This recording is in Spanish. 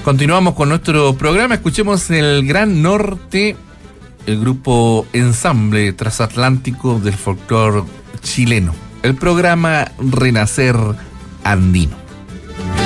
Continuamos con nuestro programa. Escuchemos el Gran Norte, el grupo ensamble transatlántico del folclore chileno. El programa Renacer Andino.